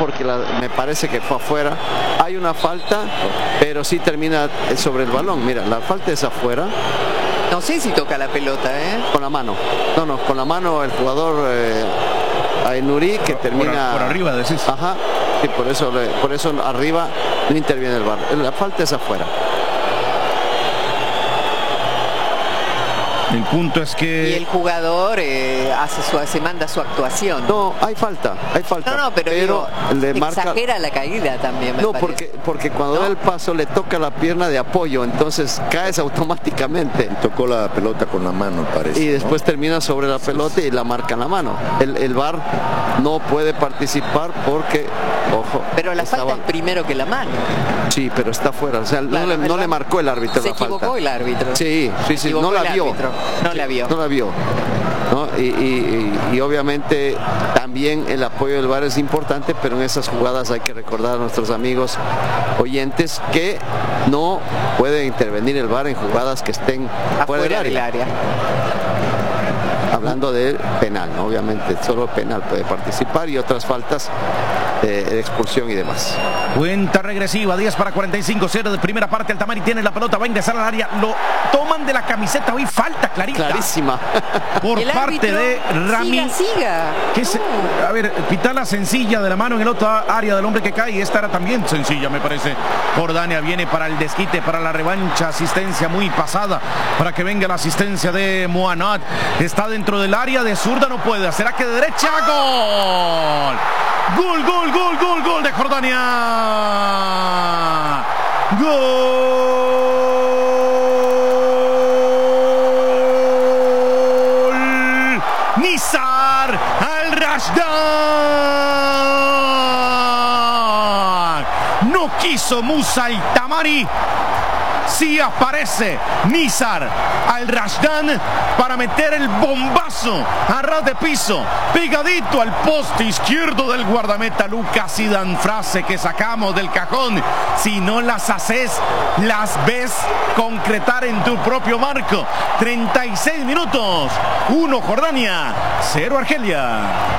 porque me parece que fue afuera. Hay una falta, pero sí termina sobre el balón. Mira, la falta es afuera. No sé si toca la pelota, ¿eh? Con la mano. No, con la mano el jugador Aynuri, que termina... Por arriba, decís. Ajá, sí, por eso arriba no interviene el VAR. La falta es afuera. El punto es que... Y el jugador se manda su actuación. No, hay falta. No, pero digo, le marca... exagera la caída también, me parece. porque cuando da el paso le toca la pierna de apoyo, entonces caes automáticamente. Y tocó la pelota con la mano, parece. Y después termina sobre la pelota y la marca en la mano. El VAR no puede participar porque, ojo... Pero la falta es primero que la mano. Sí, pero está fuera. O sea, claro, no le marcó el árbitro la falta. Se equivocó el árbitro. Sí, no la vio. No la vio. No la vio. ¿No? Y obviamente también el apoyo del VAR es importante, pero en esas jugadas hay que recordar a nuestros amigos oyentes que no puede intervenir el VAR en jugadas que estén fuera del área. Hablando de penal, ¿no? Obviamente solo penal puede participar y otras faltas de expulsión y demás. Cuenta regresiva, 10 para 45, 0 de primera parte. Altamari tiene la pelota, va a ingresar al área, lo toman de la camiseta, hoy falta clarita. Clarísima. Por parte de Rami. Siga. A ver, pitala sencilla de la mano en el otro área del hombre que cae, y esta era también sencilla, me parece. Jordania viene para el desquite, para la revancha, asistencia muy pasada, para que venga la asistencia de Moanad. Está dentro del área, de zurda no puede, ¿será que de derecha? ¡Gol! Gol de Jordania. Gol. Nizar Al-Rashdan. No quiso Musa Altamari. Sí aparece Nizar Al-Rashdan para meter el bombazo a ras de piso, pegadito al poste izquierdo del guardameta Lucas Zidane. Frase que sacamos del cajón: si no las haces, las ves concretar en tu propio marco. 36 minutos, 1 Jordania, 0 Argelia.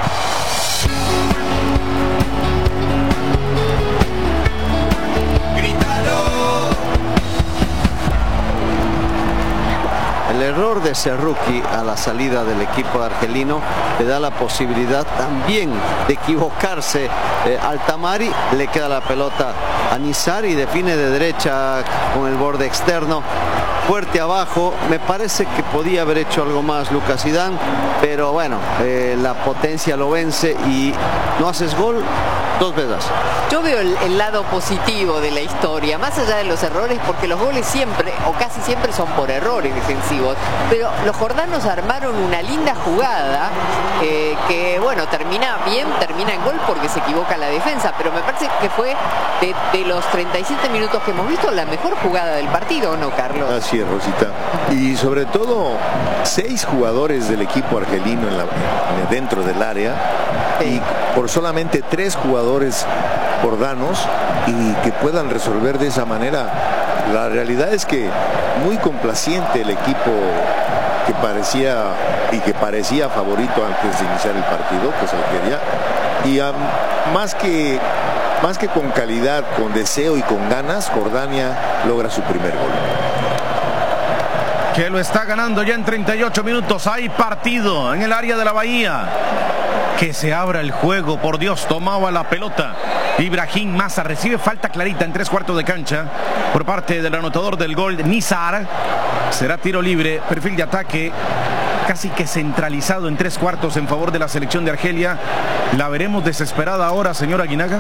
El error de Serruki a la salida del equipo argelino le da la posibilidad también de equivocarse. Altamari, le queda la pelota a Nizar y define de derecha con el borde externo. Fuerte abajo, me parece que podía haber hecho algo más Lucas Zidane, pero bueno, la potencia lo vence y no haces gol, 2 veces. Yo veo el lado positivo de la historia, más allá de los errores, porque los goles siempre, o casi siempre, son por errores defensivos, pero los jordanos armaron una linda jugada que, bueno, termina bien, termina en gol porque se equivoca la defensa, pero me parece que fue de los 37 minutos que hemos visto la mejor jugada del partido, ¿no, Carlos? Así es, Rosita. Y sobre todo 6 jugadores del equipo argelino dentro del área, y por solamente 3 jugadores jordanos, y que puedan resolver de esa manera. La realidad es que muy complaciente el equipo que parecía favorito antes de iniciar el partido, que es Argelia, y más que con calidad, con deseo y con ganas, Jordania logra su primer gol. Que lo está ganando ya en 38 minutos. Hay partido en el área de la Bahía. Que se abra el juego, por Dios. Tomaba la pelota Ibrahim Massa, recibe falta clarita en 3/4 de cancha por parte del anotador del gol, Nizar. Será tiro libre, perfil de ataque casi que centralizado en 3/4 en favor de la selección de Argelia. ¿La veremos desesperada ahora, señor Aguinaga?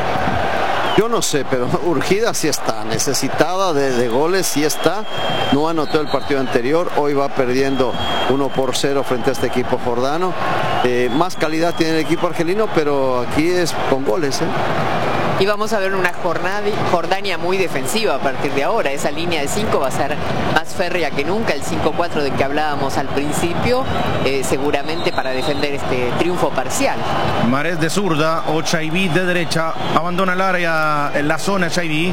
Yo no sé, pero urgida sí está, necesitada de goles sí está. No anotó el partido anterior, hoy va perdiendo 1-0 frente a este equipo jordano. Más calidad tiene el equipo argelino, pero aquí es con goles. Y vamos a ver una Jordania muy defensiva a partir de ahora. Esa línea de 5 va a ser más férrea que nunca. El 5-4 del que hablábamos al principio, seguramente para defender este triunfo parcial. Mahrez de zurda, Ochaibi de derecha, abandona el área, en la zona Ochaibi.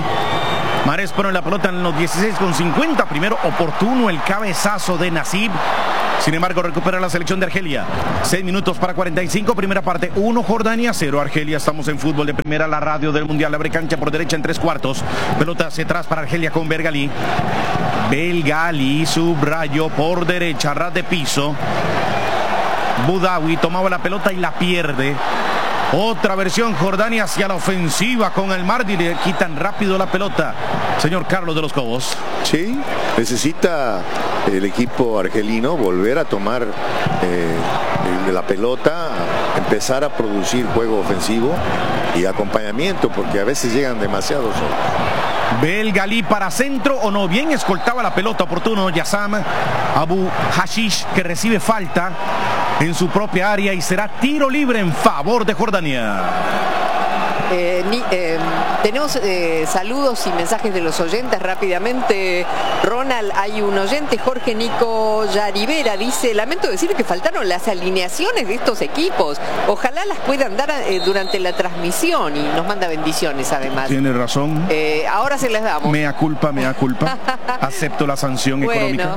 Mahrez pone la pelota en los 16,50. Primero oportuno el cabezazo de Nasib Sin embargo, recupera la selección de Argelia. 6 minutos para 45, primera parte. 1 Jordania, 0 Argelia. Estamos en fútbol de primera, la radio del mundial. Abre cancha por derecha en 3/4. Pelota hacia atrás para Argelia con Belgali. Belgali, subrayo por derecha, ras de piso. Boudaoui tomaba la pelota y la pierde. Otra versión, Jordania hacia la ofensiva con el Mardi, le quitan rápido la pelota. Señor Carlos de los Cobos. Sí, necesita el equipo argelino volver a tomar la pelota, empezar a producir juego ofensivo y acompañamiento, porque a veces llegan demasiado solos. Belgali para centro o no, bien escoltaba la pelota oportuno Yassam Abu Hashish, que recibe falta en su propia área y será tiro libre en favor de Jordania. Tenemos saludos y mensajes de los oyentes rápidamente. Ronald, hay un oyente, Jorge Nico Yarivera, dice: lamento decir que faltaron las alineaciones de estos equipos, ojalá las puedan dar durante la transmisión, y nos manda bendiciones además. Tiene razón. Ahora se las damos. Mea culpa. Acepto la sanción económica.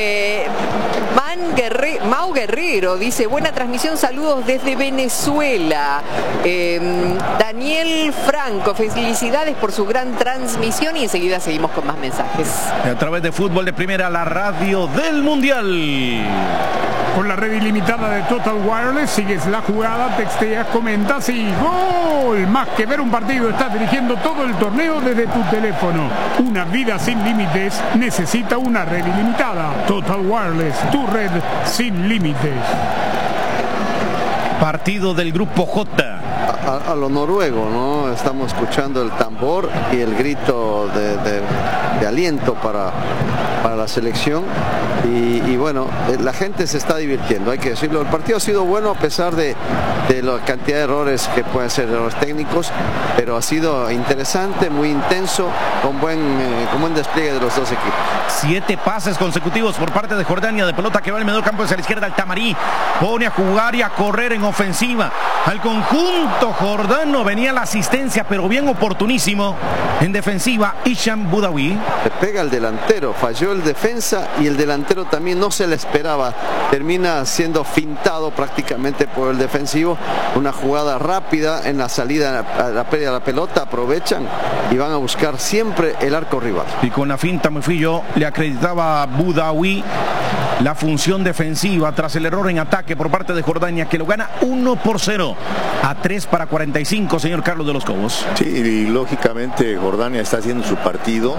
Mau Guerrero dice: buena transmisión, saludos desde Venezuela. Daniel Franco, felicidades por su gran transmisión, y enseguida seguimos con más mensajes. A través de fútbol de primera, la radio del mundial. Con la red ilimitada de Total Wireless, sigues la jugada, texteas, comentas y ¡gol! Más que ver un partido, estás dirigiendo todo el torneo desde tu teléfono. Una vida sin límites necesita una red ilimitada. Total Wireless, tu red sin límites. Partido del grupo J. A lo noruego, ¿no? Estamos escuchando el tambor y el grito de aliento para la selección y bueno, la gente se está divirtiendo, hay que decirlo. El partido ha sido bueno a pesar de la cantidad de errores que pueden ser errores técnicos, pero ha sido interesante, muy intenso, con buen despliegue de los dos equipos. 7 pases consecutivos por parte de Jordania, de pelota que va al medio campo hacia la izquierda. Al-Tamari pone a jugar y a correr en ofensiva al conjunto jordano. Venía la asistencia, pero bien oportunísimo en defensiva Hisham Boudaoui. Le pega el delantero, falló el defensa y el delantero también no se le esperaba. Termina siendo fintado prácticamente por el defensivo. Una jugada rápida en la salida a la pérdida de la pelota, aprovechan y van a buscar siempre el arco rival. Y con la finta me fui yo, le acreditaba a Boudaoui la función defensiva tras el error en ataque por parte de Jordania, que lo gana 1-0 a 3 para 45, señor Carlos de los Cobos. Sí, y lógicamente Jordania está haciendo su partido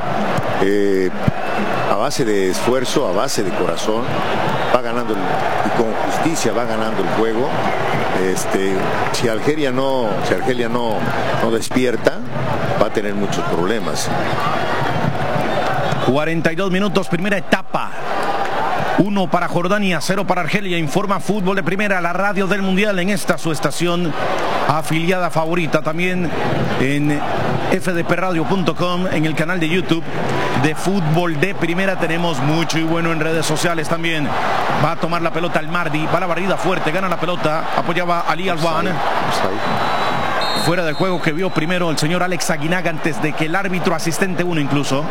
a base de esfuerzo, a base de corazón, va ganando y con justicia va ganando el juego. Si Argelia no despierta, va a tener muchos problemas. 42 minutos, primera etapa. 1 para Jordania, 0 para Argelia. Informa Fútbol de Primera, la radio del mundial, en esta su estación afiliada favorita. También en fdpradio.com, en el canal de YouTube de Fútbol de Primera. Tenemos mucho y bueno en redes sociales también. Va a tomar la pelota el Mardi, va la barrida fuerte, gana la pelota, apoyaba a Ali Alwan. Fuera de juego que vio primero el señor Alex Aguinaga antes de que el árbitro asistente 1 incluso.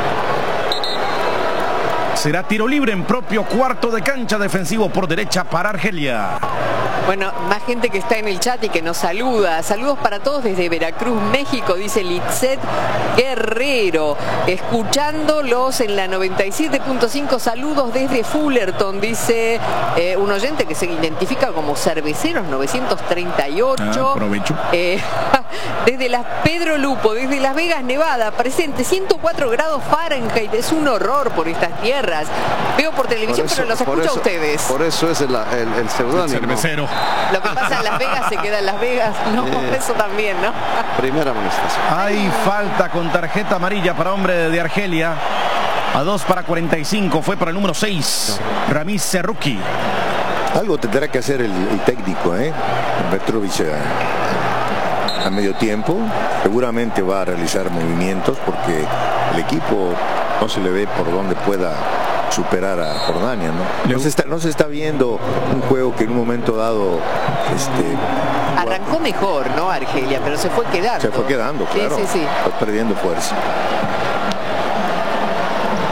Será tiro libre en propio cuarto de cancha, defensivo por derecha para Argelia. Bueno, más gente que está en el chat y que nos saluda. Saludos para todos desde Veracruz, México, dice Litzet Guerrero. Escuchándolos en la 97.5. Saludos desde Fullerton, dice un oyente que se identifica como Cerveceros 938. Aprovecho. Desde Pedro Lupo, desde Las Vegas, Nevada, presente 104 grados Fahrenheit. Es un horror por estas tierras. Veo por televisión, pero los escucho a ustedes. Por eso es el seudónimo. Cervecero. Lo que pasa en Las Vegas se queda en Las Vegas, ¿no? Eso también, ¿no? Primera amonestación. Hay falta con tarjeta amarilla para hombre de Argelia. A 2 para 45. Fue para el número 6, Ramiz Serruki. Algo tendrá que hacer el técnico, Petrovic a medio tiempo. Seguramente va a realizar movimientos porque el equipo no se le ve por dónde pueda superar a Jordania, ¿no? No se está viendo un juego que en un momento dado arrancó mejor, ¿no? Argelia, pero se fue quedando. Se fue quedando, claro. Sí. Está perdiendo fuerza.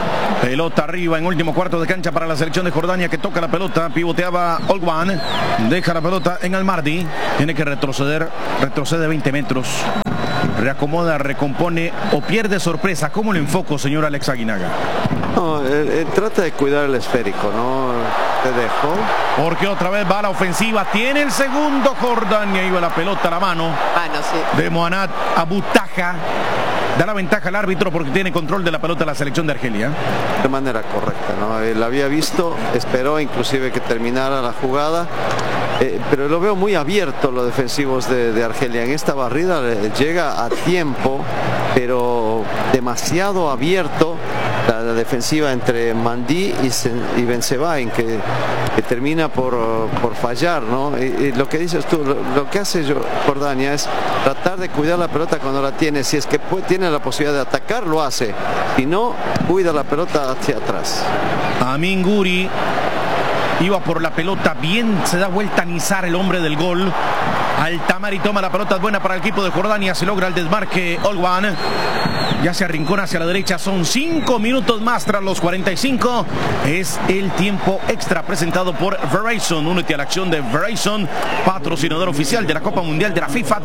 Pelota arriba en último cuarto de cancha para la selección de Jordania, que toca la pelota. Pivoteaba Olguan. Deja la pelota en Almardi. Tiene que retroceder. Retrocede 20 metros. Reacomoda, recompone o pierde sorpresa. ¿Cómo lo enfoco, señor Alex Aguinaga? No, trata de cuidar el esférico, ¿no? Te dejó. Porque otra vez va a la ofensiva. Tiene el segundo Jordania. Iba la pelota a la mano. Sí. De Mohanad Abutaja. Da la ventaja al árbitro porque tiene control de la pelota la selección de Argelia. De manera correcta, ¿no? Él había visto, esperó inclusive que terminara la jugada, pero lo veo muy abierto los defensivos de Argelia. En esta barrida llega a tiempo, pero demasiado abierto la defensiva entre Mandí y Bensebain, que termina por fallar, ¿no? Y lo que dices tú, lo que hace Jordania es tratar de cuidar la pelota cuando la tiene. Si es que tiene la posibilidad de atacar, lo hace. Si no, cuida la pelota hacia atrás. Amin Guri iba por la pelota, bien se da vuelta Nizar, el hombre del gol. Altamari toma la pelota, buena para el equipo de Jordania, se logra el desmarque Olguan. Ya se arrincona hacia la derecha, son 5 minutos más tras los 45. Es el tiempo extra presentado por Verizon. Únete a la acción de Verizon, patrocinador oficial de la Copa Mundial de la FIFA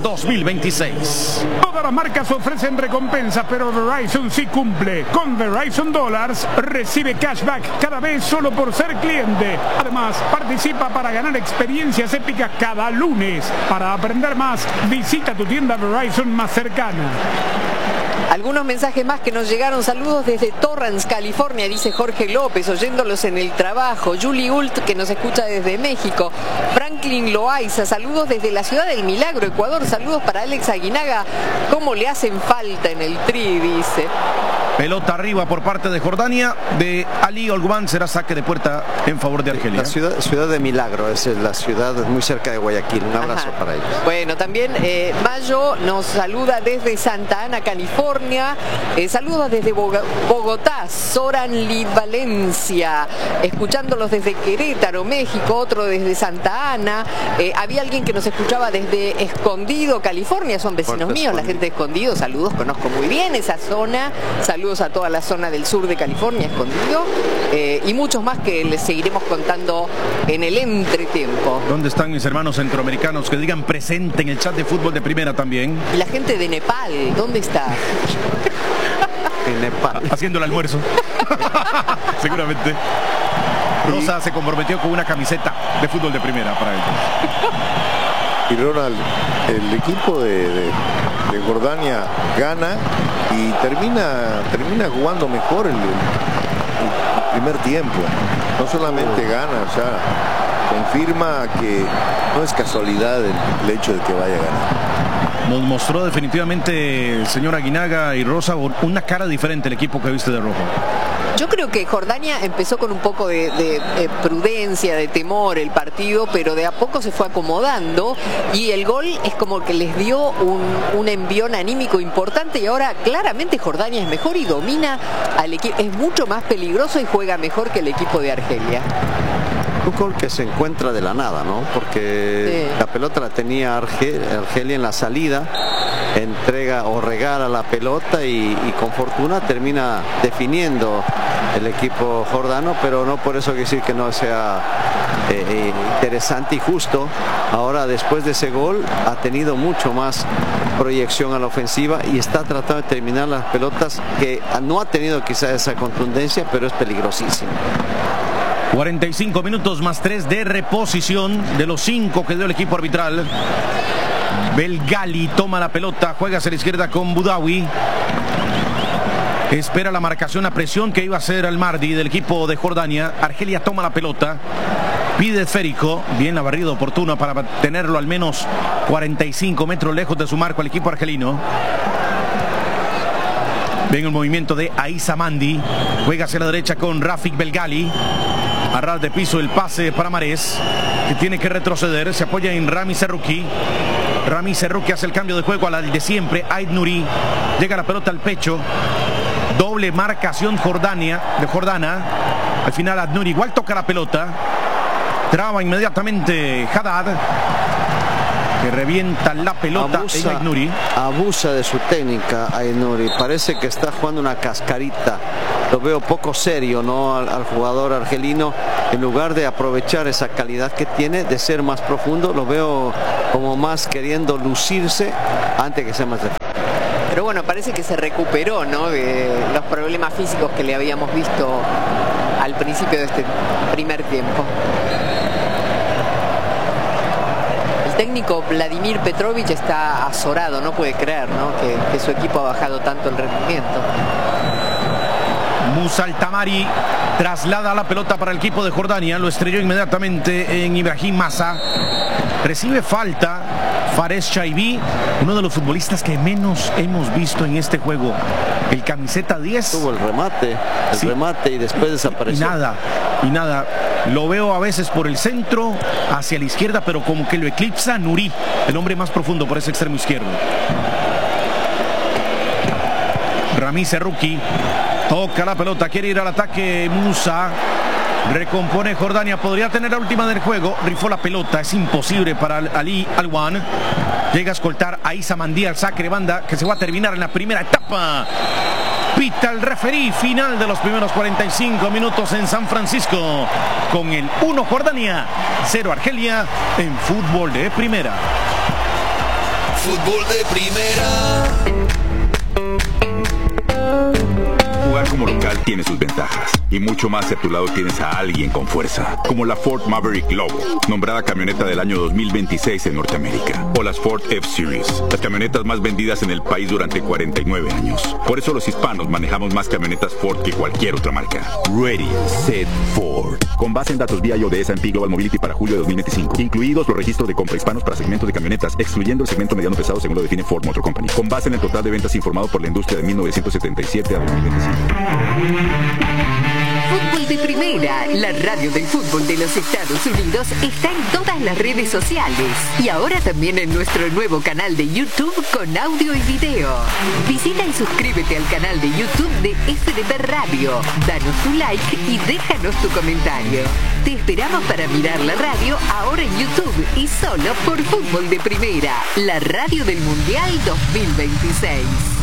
2026. Todas las marcas ofrecen recompensas, pero Verizon sí cumple. Con Verizon Dollars recibe cashback cada vez solo por ser cliente. Además, participa para ganar experiencias épicas cada lunes. Para aprender más, visita tu tienda Verizon más cercana. Algunos mensajes más que nos llegaron. Saludos desde Torrance, California, dice Jorge López, oyéndolos en el trabajo. Julie Ult, que nos escucha desde México. Franklin Loaiza, saludos desde la ciudad del Milagro, Ecuador. Saludos para Alex Aguinaga. ¿Cómo le hacen falta en el tri? Dice. Pelota arriba por parte de Jordania, de Ali Olguan. Será saque de puerta en favor de Argelia. La ciudad de Milagro, es la ciudad muy cerca de Guayaquil. Un abrazo para ellos. Bueno, también Mayo nos saluda desde Santa Ana, California. Saludos desde Bogotá, Soran Valencia, escuchándolos desde Querétaro, México, otro desde Santa Ana. Había alguien que nos escuchaba desde Escondido, California, son vecinos míos, la gente de Escondido. Saludos, conozco muy bien esa zona. Saludos a toda la zona del sur de California, Escondido, y muchos más que les seguiremos contando en el entretiempo. ¿Dónde están mis hermanos centroamericanos? Que digan presente en el chat de fútbol de primera también. Y la gente de Nepal, ¿dónde está? En Nepal. Haciendo el almuerzo. Seguramente. Rosa se comprometió con una camiseta de fútbol de primera para ellos. Y Ronald, el equipo de Jordania gana y termina jugando mejor el primer tiempo. No solamente gana, o sea, confirma que no es casualidad el hecho de que vaya a ganar. Nos mostró definitivamente, señor Aguinaga y Rosa, una cara diferente el equipo que viste de rojo. Yo creo que Jordania empezó con un poco de prudencia, de temor el partido, pero de a poco se fue acomodando y el gol es como que les dio un envión anímico importante y ahora claramente Jordania es mejor y domina al equipo, es mucho más peligroso y juega mejor que el equipo de Argelia. Un gol que se encuentra de la nada, ¿no? Porque la pelota la tenía Argelia en la salida, entrega o regala la pelota y con fortuna termina definiendo el equipo jordano, pero no por eso quiere decir que no sea interesante y justo. Ahora, después de ese gol, ha tenido mucho más proyección a la ofensiva y está tratando de terminar las pelotas, que no ha tenido quizás esa contundencia, pero es peligrosísimo. 45 minutos más 3 de reposición de los 5 que dio el equipo arbitral. Belgali toma la pelota, juega hacia la izquierda con Boudaoui. Espera la marcación a presión que iba a hacer Almardi del equipo de Jordania. Argelia toma la pelota, pide esférico, bien la barrida oportuna para tenerlo al menos 45 metros lejos de su marco al equipo argelino. Ven el movimiento de Aissa Mandi, juega hacia la derecha con Rafik Belgali. A ras de piso el pase para Marés, que tiene que retroceder, se apoya en Rami Serrouki. Rami Serrouki hace el cambio de juego al de siempre, Ait Nouri. Llega la pelota al pecho, doble marcación Jordana. Al final Ait Nouri igual toca la pelota, traba inmediatamente Haddad, que revienta la pelota. Ait Nouri abusa de su técnica Ait Nouri, parece que está jugando una cascarita lo veo poco serio, ¿no? Al jugador argelino, en lugar de aprovechar esa calidad que tiene de ser más profundo, lo veo como más queriendo lucirse antes que sea más defensivo. Pero bueno, parece que se recuperó, ¿no?, de los problemas físicos que le habíamos visto al principio de este primer tiempo. El técnico Vladimir Petrovic está azorado, no puede creer, ¿no?, que su equipo ha bajado tanto el rendimiento. Musa Al-Tamari traslada la pelota para el equipo de Jordania, lo estrelló inmediatamente en Ibrahim Massa. Recibe falta Fares Chaibi, uno de los futbolistas que menos hemos visto en este juego. El camiseta 10. Tuvo el remate y después desapareció. Y nada. Lo veo a veces por el centro, hacia la izquierda, pero como que lo eclipsa Nuri, el hombre más profundo por ese extremo izquierdo. Ramiz Serruki toca la pelota, quiere ir al ataque Musa. Recompone Jordania, podría tener la última del juego. Rifó la pelota, es imposible para Ali Alwan. Llega a escoltar a Isa Mandí al saque de banda, que se va a terminar en la primera etapa. Pita el referí, final de los primeros 45 minutos en San Francisco. Con el 1 Jordania, 0 Argelia en fútbol de primera. Fútbol de primera. Jugar como local tiene sus ventajas y mucho más si a tu lado tienes a alguien con fuerza, como la Ford Maverick Lobo, nombrada camioneta del año 2026 en Norteamérica, o las Ford F-Series, las camionetas más vendidas en el país durante 49 años. Por eso los hispanos manejamos más camionetas Ford que cualquier otra marca. Ready, Set, Ford. Con base en datos BIOD de S&P Global Mobility para julio de 2025, incluidos los registros de compra hispanos para segmentos de camionetas, excluyendo el segmento mediano pesado según lo define Ford Motor Company. Con base en el total de ventas informado por la industria de 1977 a 2025. Fútbol de primera, la radio del fútbol de los Estados Unidos, está en todas las redes sociales y ahora también en nuestro nuevo canal de YouTube con audio y video. Visita y suscríbete al canal de YouTube de FDP Radio, danos tu like y déjanos tu comentario. Te esperamos para mirar la radio ahora en YouTube y solo por Fútbol de Primera, la radio del Mundial 2026.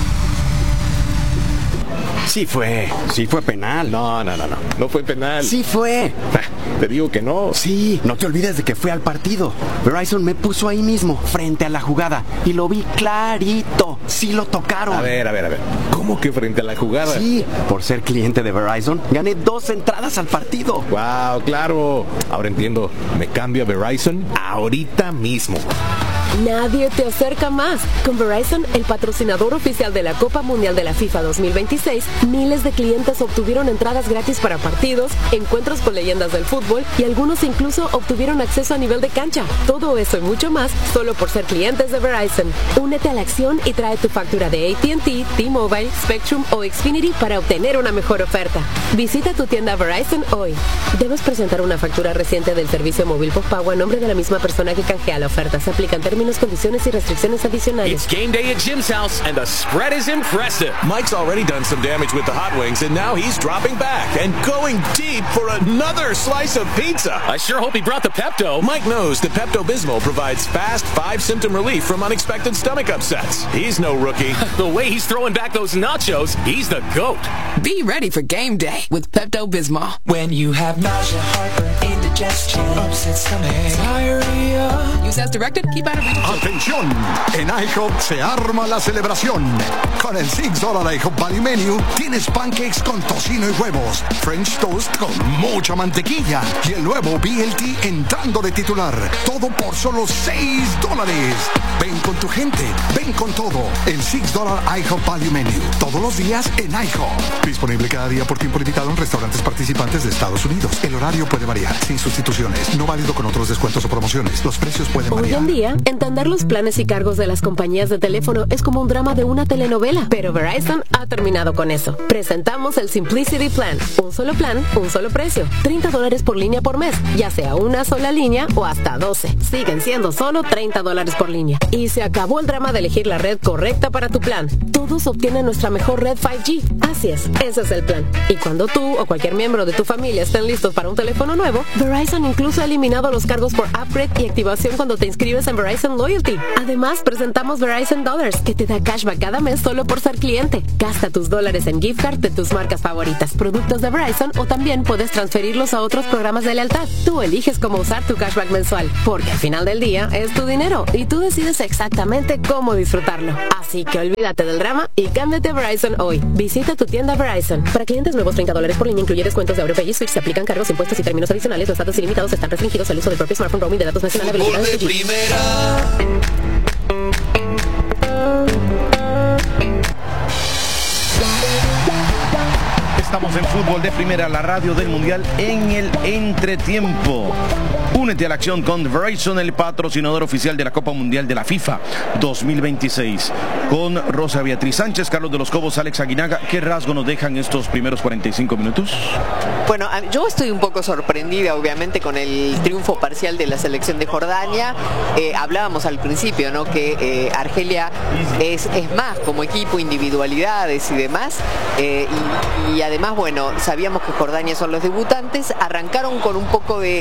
Sí fue penal. No fue penal. Sí fue. Te digo que no. Sí, no te olvides de que fue al partido. Verizon me puso ahí mismo, frente a la jugada, y lo vi clarito. Sí lo tocaron. A ver. ¿Cómo que frente a la jugada? Sí, por ser cliente de Verizon, gané 2 entradas al partido. Wow, claro. Ahora entiendo. Me cambio a Verizon ahorita mismo. Nadie te acerca más. Con Verizon, el patrocinador oficial de la Copa Mundial de la FIFA 2026, miles de clientes obtuvieron entradas gratis para partidos, encuentros con leyendas del fútbol y algunos incluso obtuvieron acceso a nivel de cancha. Todo eso y mucho más solo por ser clientes de Verizon. Únete a la acción y trae tu factura de AT&T, T-Mobile, Spectrum o Xfinity para obtener una mejor oferta. Visita tu tienda Verizon hoy. Debes presentar una factura reciente del servicio móvil postpago a nombre de la misma persona que canjea la oferta. Se aplican términos, condiciones y restricciones adicionales. It's game day at Jim's house and the spread is impressive. Mike's already done some damage with the hot wings and now he's dropping back and going deep for another slice of pizza. I sure hope he brought the Pepto. Mike knows that Pepto-Bismol provides fast 5-symptom relief from unexpected stomach upsets. He's no rookie. The way he's throwing back those nachos, he's the GOAT. Be ready for game day with Pepto-Bismol. When you have nausea, heartburn, indigestion, upset stomach, diarrhea. Use as directed. Keep out of reach. ¡Atención! En IHOP se arma la celebración. Con el $6 IHOP Value Menu tienes pancakes con tocino y huevos, French toast con mucha mantequilla y el nuevo BLT entrando de titular. Todo por solo $6. Ven con tu gente, ven con todo. El $6 IHOP Value Menu. Todos los días en IHOP. Disponible cada día por tiempo limitado en restaurantes participantes de Estados Unidos. El horario puede variar, sin sustituciones. No válido con otros descuentos o promociones. Los precios pueden variar. Hoy en día, entender los planes y cargos de las compañías de teléfono es como un drama de una telenovela, pero Verizon ha terminado con eso. Presentamos el Simplicity Plan. Un solo plan, un solo precio. $30 por línea por mes, ya sea una sola línea o hasta 12. Siguen siendo solo $30 por línea. Y se acabó el drama de elegir la red correcta para tu plan. Todos obtienen nuestra mejor red 5G. Así es, ese es el plan. Y cuando tú o cualquier miembro de tu familia estén listos para un teléfono nuevo, Verizon incluso ha eliminado los cargos por upgrade y activación cuando te inscribes en Verizon Verizon Loyalty. Además, presentamos Verizon Dollars, que te da cashback cada mes solo por ser cliente. Gasta tus dólares en gift card de tus marcas favoritas, productos de Verizon, o también puedes transferirlos a otros programas de lealtad. Tú eliges cómo usar tu cashback mensual, porque al final del día es tu dinero y tú decides exactamente cómo disfrutarlo. Así que olvídate del drama y cámbiate a Verizon hoy. Visita tu tienda Verizon. Para clientes nuevos, $30 por línea, incluye descuentos de AuroPay y Switch. Se aplican cargos, impuestos y términos adicionales. Los datos ilimitados están restringidos al uso del propio smartphone. Roaming de datos nacionales habilitados. De primera. Estamos en Fútbol de Primera, la radio del Mundial en el entretiempo. Únete a la acción con Verizon, el patrocinador oficial de la Copa Mundial de la FIFA 2026. Con Rosa Beatriz Sánchez, Carlos de los Cobos, Alex Aguinaga. ¿Qué rasgo nos dejan estos primeros 45 minutos? Bueno, yo estoy un poco sorprendida, obviamente, con el triunfo parcial de la selección de Jordania. Hablábamos al principio, ¿no?, que Argelia es más como equipo, individualidades y demás. Y además, bueno, sabíamos que Jordania son los debutantes. Arrancaron con un poco de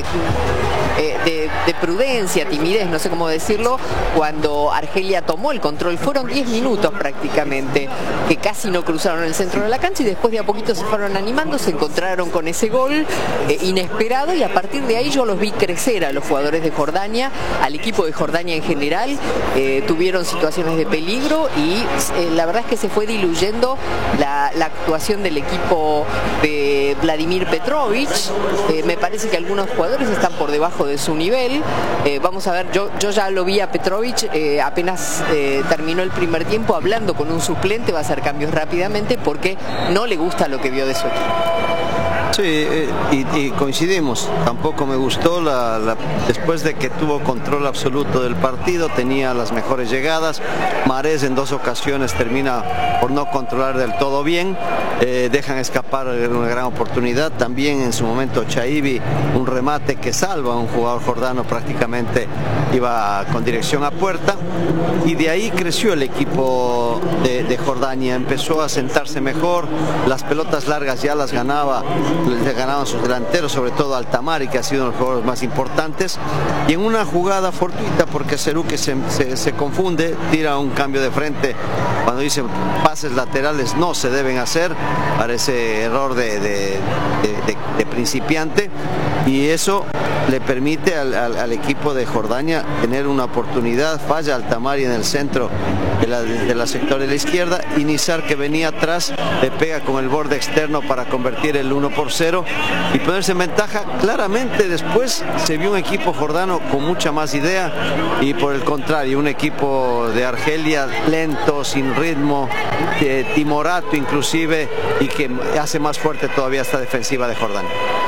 prudencia, timidez, no sé cómo decirlo, cuando Argelia tomó el control. Fueron 10 minutos prácticamente que casi no cruzaron el centro de la cancha, y después de a poquito se fueron animando, se encontraron con ese gol inesperado, y a partir de ahí yo los vi crecer a los jugadores de Jordania, al equipo de Jordania en general. Tuvieron situaciones de peligro y la verdad es que se fue diluyendo la actuación del equipo de Vladimir Petrovic. Me parece que algunos jugadores están por debajo de su nivel. Vamos a ver, yo ya lo vi a Petrovic apenas terminó el primer tiempo hablando con un suplente. Va a hacer cambios rápidamente porque no le gusta lo que vio de su equipo. Sí, y coincidimos. Tampoco me gustó después de que tuvo control absoluto del partido, tenía las mejores llegadas. Mahrez en 2 ocasiones termina por no controlar del todo bien. Dejan escapar una gran oportunidad. También en su momento Chaibi, un remate que salva a un jugador jordano, prácticamente iba con dirección a puerta. Y de ahí creció el equipo de Jordania. Empezó a sentarse mejor. Las pelotas largas ya las ganaban sus delanteros, sobre todo Altamari, que ha sido uno de los jugadores más importantes, y en una jugada fortuita, porque Seruque se confunde, tira un cambio de frente cuando dicen pases laterales no se deben hacer, parece error de principiante, y eso le permite al equipo de Jordania tener una oportunidad. Falla Altamari en el centro de la sector de la izquierda, y Nizar, que venía atrás, le pega con el borde externo para convertir el 1-0 y ponerse en ventaja. Claramente después se vio un equipo jordano con mucha más idea, y por el contrario un equipo de Argelia lento, sin ritmo, timorato inclusive, y que hace más fuerte todavía esta defensiva de Jordania.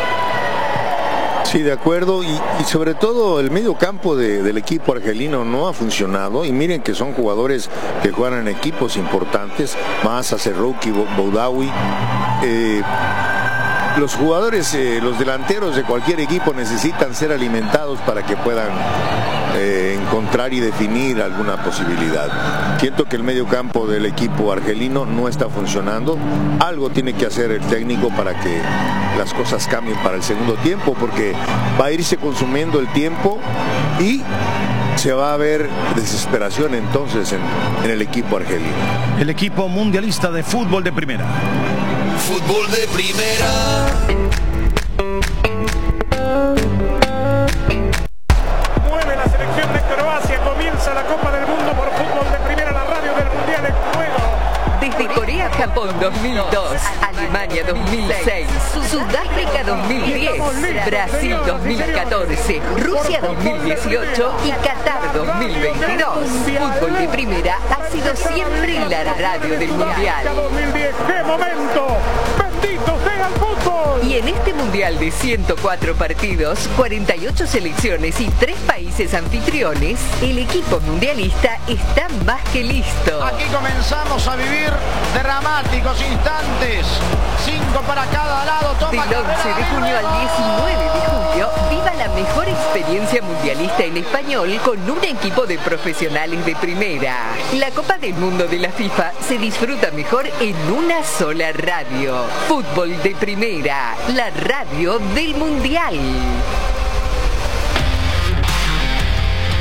Sí, de acuerdo, y sobre todo el medio campo del equipo argelino no ha funcionado, y miren que son jugadores que juegan en equipos importantes, Massa, Serrouki, Boudaoui. Los jugadores, los delanteros de cualquier equipo necesitan ser alimentados para que puedan encontrar y definir alguna posibilidad. Siento que el medio campo del equipo argelino no está funcionando. Algo tiene que hacer el técnico para que las cosas cambien para el segundo tiempo, porque va a irse consumiendo el tiempo y se va a ver desesperación entonces en el equipo argelino. El equipo mundialista de fútbol de primera. Fútbol de primera. Mueve la selección de Croacia, comienza la Copa del Mundo por Fútbol de Primera, la radio del Mundial en juego. Desde Corea, Japón 2002, Alemania 2006, Sudáfrica 2010, Brasil 2014, Rusia 2018 y Qatar 2022. Fútbol de Primera ha sido siempre la radio del Mundial. 2010, ¡qué momento! ¡Bendito sea el fútbol! Y en este Mundial de 104 partidos, 48 selecciones y 3 países anfitriones, el equipo mundialista está más que listo. Aquí comenzamos a vivir dramáticos instantes. 5 para cada lado. Del 11 de junio al 19 de julio, viva la mejor experiencia mundialista en español con un equipo de profesionales de primera. La Copa del Mundo de la FIFA se disfruta mejor en una sola radio. Fútbol de Primera, la radio del Mundial.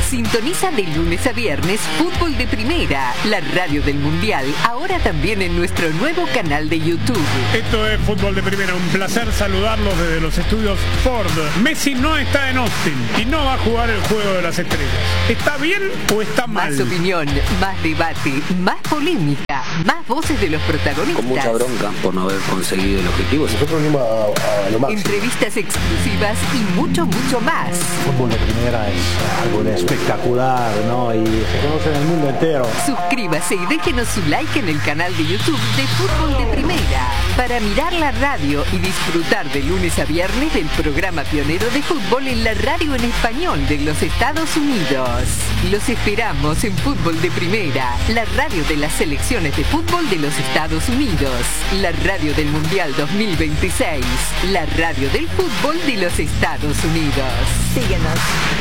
Sintoniza de lunes a viernes Fútbol de Primera, la radio del Mundial, ahora también en nuestro nuevo canal de YouTube. Esto es Fútbol de Primera, un placer saludarlos desde los estudios Ford. Messi no está en Austin y no va a jugar el Juego de las Estrellas. ¿Está bien o está mal? Más opinión, más debate, más polémica, más voces de los protagonistas. Con mucha bronca por no haber conseguido el objetivo. Nosotros venimos a lo máximo. Entrevistas exclusivas y mucho, mucho más. Fútbol de Primera es algo espectacular, ¿no? Y se conoce en el mundo entero. Suscríbase y déjenos su like en el canal de YouTube de Fútbol de Primera para mirar la radio y disfrutar de lunes a viernes del programa pionero de fútbol en la radio en español de los Estados Unidos. Los esperamos en Fútbol de Primera, la radio de las selecciones de fútbol de los Estados Unidos, la radio del Mundial 2026, la radio del fútbol de los Estados Unidos. Síguenos.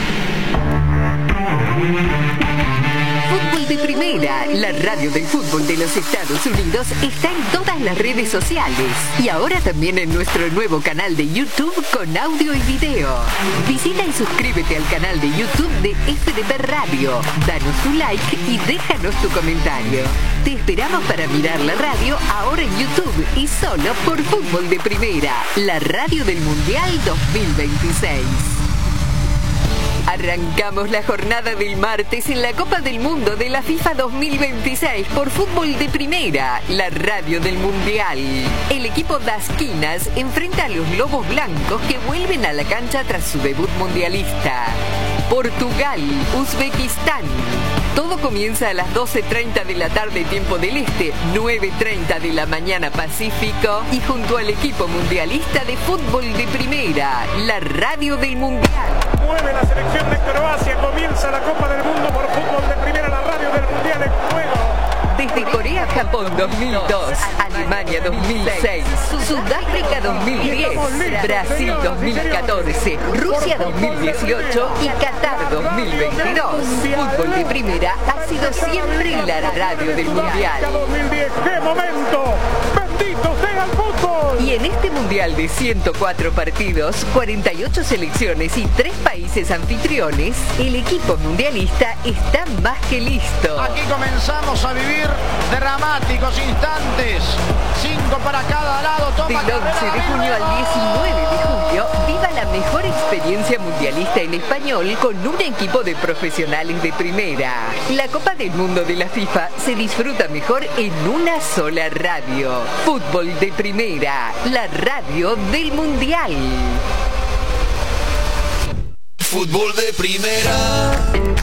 Fútbol de Primera, la radio del fútbol de los Estados Unidos, está en todas las redes sociales y ahora también en nuestro nuevo canal de YouTube con audio y video. Visita y suscríbete al canal de YouTube de FDP Radio, danos tu like y déjanos tu comentario. Te esperamos para mirar la radio ahora en YouTube y solo por Fútbol de Primera, la radio del Mundial 2026. Arrancamos la jornada del martes en la Copa del Mundo de la FIFA 2026 por Fútbol de Primera, la radio del Mundial. El equipo Das Quinas enfrenta a los Lobos Blancos que vuelven a la cancha tras su debut mundialista. Portugal, Uzbekistán. Todo comienza a las 12:30 de la tarde tiempo del Este, 9:30 de la mañana Pacífico y junto al equipo mundialista de Fútbol de Primera, la radio del Mundial. Mueve la selección de Croacia, comienza la Copa del Mundo por Fútbol de Primera, la radio del Mundial en juego. Desde Corea-Japón 2002, Alemania 2006, Sudáfrica 2010, Brasil 2014, Rusia 2018 y Qatar 2022. Fútbol de Primera ha sido siempre la radio del Mundial. 2010, ¡qué momento! ¡Bendito sea el fútbol! Y en este Mundial de 104 partidos, 48 selecciones y 3 países anfitriones, el equipo mundialista está más que listo. Aquí comenzamos a vivir dramáticos instantes. 5 para cada lado. Toma del 11 de junio al 19 de julio, viva la mejor experiencia mundialista en español con un equipo de profesionales de primera. La Copa del Mundo de la FIFA se disfruta mejor en una sola radio. Fútbol de Primera, la radio del Mundial. Fútbol de Primera.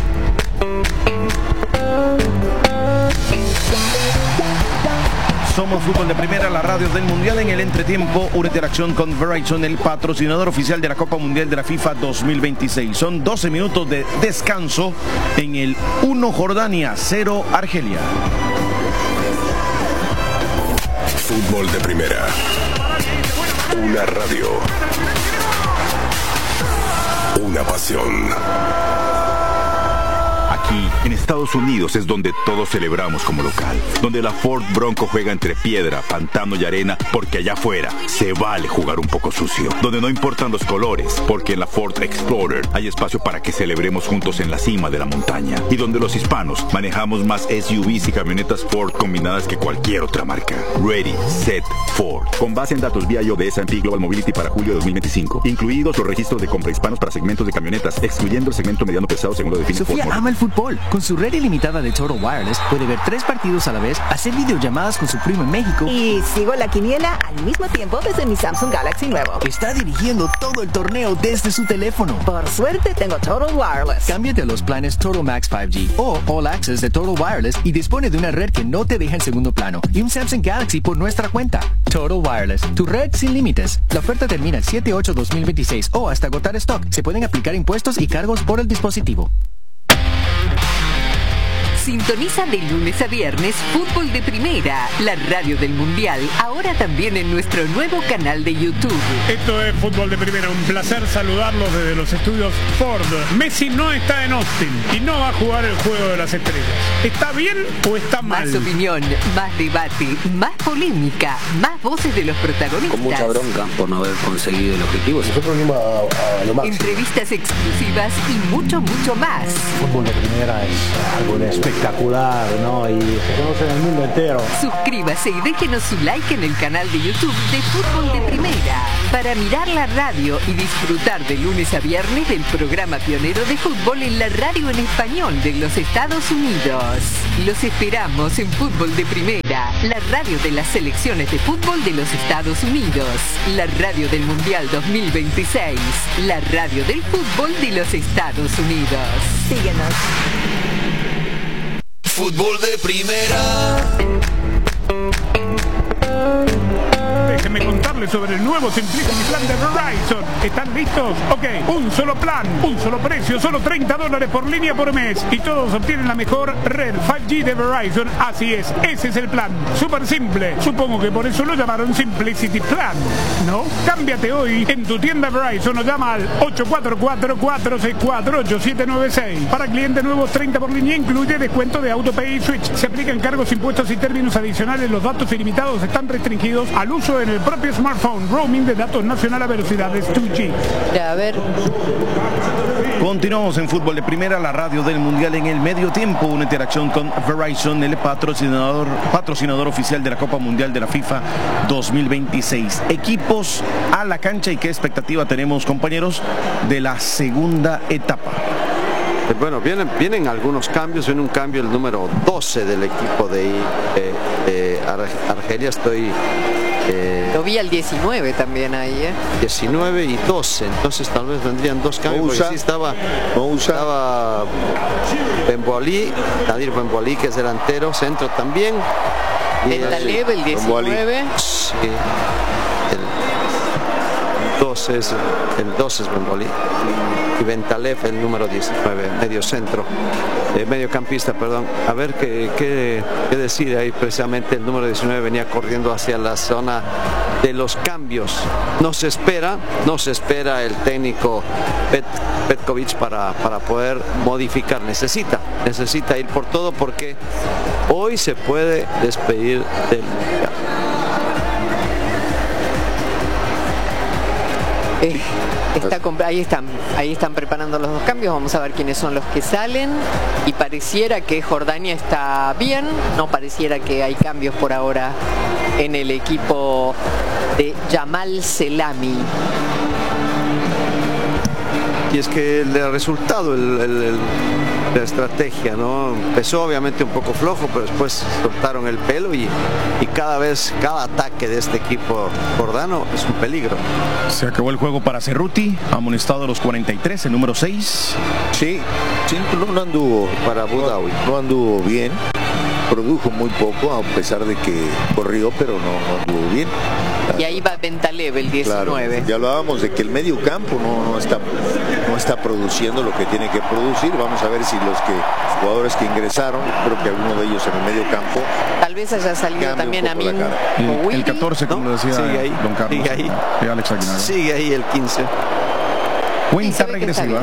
Somos Fútbol de Primera, la radio del Mundial. En el entretiempo, una interacción con Verizon, el patrocinador oficial de la Copa Mundial de la FIFA 2026. Son 12 minutos de descanso en el 1 Jordania, 0 Argelia. Fútbol de Primera. Una radio. Una pasión. Aquí, en Estados Unidos, es donde todos celebramos como local. Donde la Ford Bronco juega entre piedra, pantano y arena, porque allá afuera se vale jugar un poco sucio. Donde no importan los colores, porque en la Ford Explorer hay espacio para que celebremos juntos en la cima de la montaña. Y donde los hispanos manejamos más SUVs y camionetas Ford combinadas que cualquier otra marca. Ready, Set, Ford. Con base en datos BIO de S&P Global Mobility para julio de 2025. Incluidos los registros de compra hispanos para segmentos de camionetas, excluyendo el segmento mediano pesado según lo define Sofía Ford. ama el fútbol. Con su red ilimitada de Total Wireless puede ver 3 partidos a la vez, hacer videollamadas con su primo en México y sigo la quiniela al mismo tiempo desde mi Samsung Galaxy nuevo. Está dirigiendo todo el torneo desde su teléfono. Por suerte tengo Total Wireless. Cámbiate a los planes Total Max 5G o All Access de Total Wireless y dispone de una red que no te deja en segundo plano y un Samsung Galaxy por nuestra cuenta. Total Wireless, tu red sin límites. La oferta termina el 7/8/2026 o hasta agotar stock. Se pueden aplicar impuestos y cargos por el dispositivo. Sintoniza de lunes a viernes Fútbol de Primera, la radio del Mundial, ahora también en nuestro nuevo canal de YouTube. Esto es Fútbol de Primera, un placer saludarlos desde los estudios Ford. Messi no está en Austin y no va a jugar el Juego de las Estrellas. ¿Está bien o está mal? Más opinión, más debate, más polémica, más voces de los protagonistas. Con mucha bronca por no haber conseguido el objetivo. Nosotros venimos a lo máximo. Entrevistas exclusivas y mucho más. Fútbol de Primera es algo espectacular, ¿no? Y se conoce en el mundo entero. Suscríbase y déjenos su like en el canal de YouTube de Fútbol de Primera para mirar la radio y disfrutar de lunes a viernes del programa pionero de fútbol en la radio en español de los Estados Unidos. Los esperamos en Fútbol de Primera, la radio de las selecciones de fútbol de los Estados Unidos, la radio del Mundial 2026, la radio del fútbol de los Estados Unidos. Síguenos. Fútbol de Primera. Déjenme contarles sobre el nuevo Simplicity Plan de Verizon. ¿Están listos? Ok, un solo plan, un solo precio, solo $30 por línea por mes. Y todos obtienen la mejor red 5G de Verizon. Así es, ese es el plan. Súper simple. Supongo que por eso lo llamaron Simplicity Plan, ¿no? Cámbiate hoy en tu tienda Verizon o llama al 844-464-8796. Para clientes nuevos, 30 por línea, incluye descuento de AutoPay y Switch. Se aplican cargos, impuestos y términos adicionales. Los datos ilimitados están restringidos al uso en el propio smartphone. Roaming de datos nacional a velocidades 2G. A ver. Continuamos en Fútbol de Primera, la radio del Mundial en el medio tiempo. Una interacción con Verizon, el patrocinador oficial de la Copa Mundial de la FIFA 2026. Equipos a la cancha y qué expectativa tenemos, compañeros, de la segunda etapa. Bueno, vienen algunos cambios. Viene un cambio, el número 12 del equipo de Argelia. Lo vi al 19 también ahí, 19 y 12, entonces tal vez vendrían dos cambios. Porque sí estaba Benboalí, Nadir Benboalí, que es delantero, centro también. Bentalev, el 19. Sí, el 12 es Benboalí. Y Bentalev, el número 19, mediocampista, perdón. A ver qué decide ahí. Precisamente el número 19 venía corriendo hacia la zona de los cambios. No se espera el técnico Petkovic para poder modificar. Necesita ir por todo porque hoy se puede despedir del Mundial. Ahí están preparando los dos cambios. Vamos a ver quiénes son los que salen. Y pareciera que Jordania está bien. No pareciera que hay cambios por ahora en el equipo de Jamal Selami. Y es que le ha resultado la estrategia, ¿no? Empezó obviamente un poco flojo, pero después soltaron el pelo y cada ataque de este equipo jordano es un peligro. Se acabó el juego para Cerruti, amonestado a los 43, el número 6. Sí, no anduvo para Abu Dhabi. No anduvo bien, produjo muy poco, a pesar de que corrió, pero no anduvo bien. Y ahí va Bentalev, el 19. Claro, ya hablábamos de que el medio campo no está produciendo lo que tiene que producir. Vamos a ver si los jugadores que ingresaron, creo que alguno de ellos en el medio campo, tal vez haya salido también a mí el 14, como lo decía Don Carlos. Sigue ahí. Alex Aguinaga. Sigue ahí el 15. Cuenta regresiva.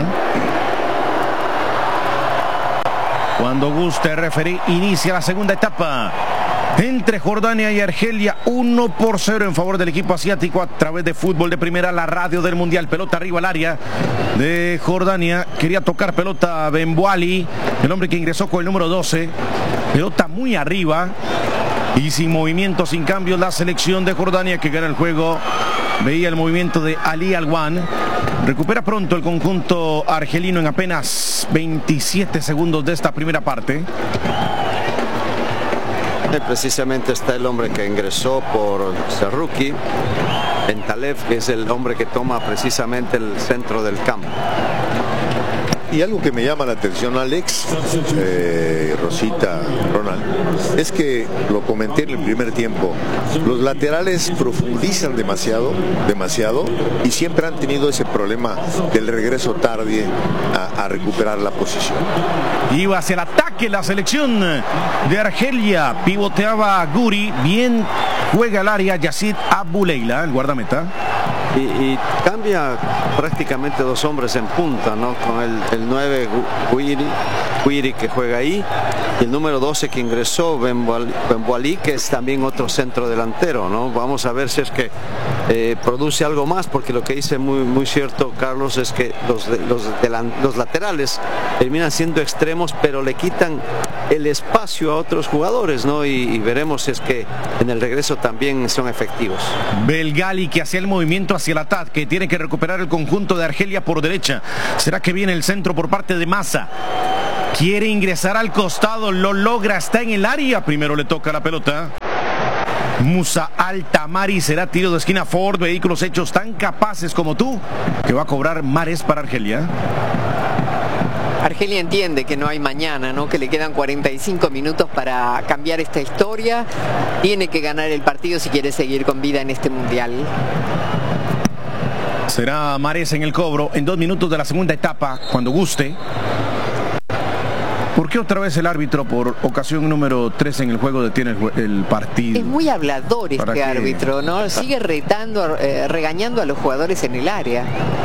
Cuando guste, referí, inicia la segunda etapa entre Jordania y Argelia. 1-0 en favor del equipo asiático a través de Fútbol de Primera, la radio del Mundial. Pelota arriba al área de Jordania. Quería tocar pelota Benboalí, el hombre que ingresó con el número 12. Pelota muy arriba y sin movimiento, sin cambios, la selección de Jordania que gana el juego. Veía el movimiento de Ali Alwan. Recupera pronto el conjunto argelino en apenas 27 segundos de esta primera parte. Precisamente está el hombre que ingresó por Cerruti, Bentalev, que es el hombre que toma precisamente el centro del campo. Y algo que me llama la atención, Alex, Rosita, Ronald, es que lo comenté en el primer tiempo, los laterales profundizan demasiado, y siempre han tenido ese problema del regreso tarde a recuperar la posición. Iba hacia el ataque la selección de Argelia, pivoteaba Guri, bien juega el área Yacid Abouleila, el guardameta. Y cambia prácticamente 2 hombres en punta, ¿no? Con el 9 Guiri que juega ahí, y el número 12 que ingresó, Benboali, que es también otro centro delantero, ¿no? Vamos a ver si es que produce algo más, porque lo que dice muy cierto Carlos es que los laterales terminan siendo extremos, pero le quitan el espacio a otros jugadores, ¿no? Y veremos si es que en el regreso también son efectivos. Belgali, que hacía el movimiento hacia el ataque, que tiene que recuperar el conjunto de Argelia por derecha. ¿Será que viene el centro por parte de Massa? Quiere ingresar al costado, lo logra, está en el área, primero le toca la pelota. Musa Altamari, será tiro de esquina. Ford, vehículos hechos tan capaces como tú, que va a cobrar Mares para Argelia. Argelia entiende que no hay mañana, ¿no? Que le quedan 45 minutos para cambiar esta historia. Tiene que ganar el partido si quiere seguir con vida en este mundial. Será Mares en el cobro en 2 minutos de la segunda etapa, cuando guste. ¿Por qué otra vez el árbitro, por ocasión número 3 en el juego, detiene el partido? Es muy hablador este árbitro, ¿no? Sigue regañando a los jugadores en el área.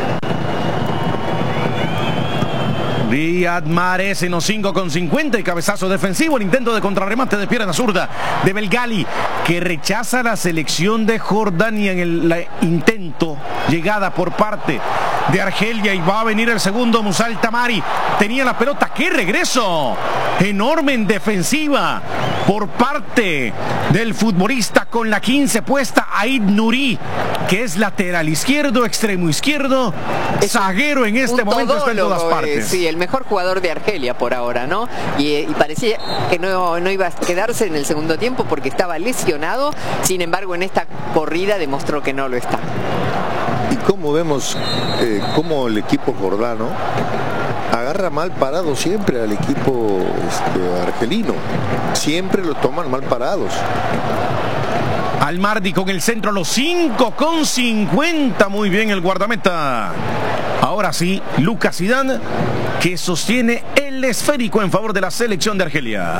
Riyad Mahrez en los 5,50 y cabezazo defensivo, el intento de contrarremate de pierna zurda de Belgali, que rechaza la selección de Jordania en el intento, llegada por parte de Argelia, y va a venir el segundo. Musa Altamari tenía la pelota, ¡qué regreso! Enorme en defensiva por parte del futbolista con la 15 puesta, Aid Nouri, que es lateral izquierdo, extremo izquierdo, zaguero en este momento, está en todas partes. Sí, el mejor jugador de Argelia por ahora, ¿no? Y parecía que no iba a quedarse en el segundo tiempo porque estaba lesionado. Sin embargo, en esta corrida demostró que no lo está. Y como vemos, como el equipo jordano agarra mal parado siempre al equipo argelino. Siempre lo toman mal parados. Almardi con el centro a los 5,50. Muy bien el guardameta. Ahora sí, Lucas Zidane, que sostiene el esférico en favor de la selección de Argelia.